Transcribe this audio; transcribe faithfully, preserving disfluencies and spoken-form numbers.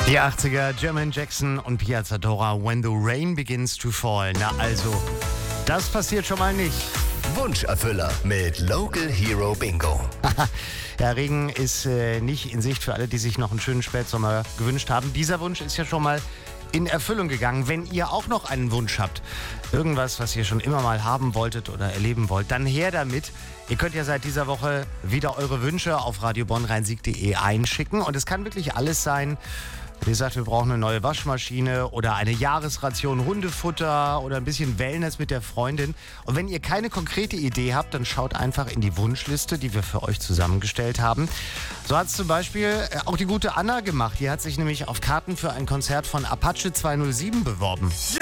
Die achtziger, Jermaine Jackson und Pia Zadora, When the Rain Begins to Fall. Na also, das passiert schon mal nicht. Wunscherfüller mit Local Hero Bingo. Ja, Regen ist äh, nicht in Sicht für alle, die sich noch einen schönen Spätsommer gewünscht haben. Dieser Wunsch ist ja schon mal in Erfüllung gegangen. Wenn ihr auch noch einen Wunsch habt, irgendwas, was ihr schon immer mal haben wolltet oder erleben wollt, dann her damit. Ihr könnt ja seit dieser Woche wieder eure Wünsche auf radio bonn rhein-sieg punkt de einschicken. Und es kann wirklich alles sein. Wenn ihr sagt, wir brauchen eine neue Waschmaschine oder eine Jahresration Hundefutter oder ein bisschen Wellness mit der Freundin. Und wenn ihr keine konkrete Idee habt, dann schaut einfach in die Wunschliste, die wir für euch zusammengestellt haben. So hat es zum Beispiel auch die gute Anna gemacht. Die hat sich nämlich auf Karten für ein Konzert von Apache zweihundertsieben beworben.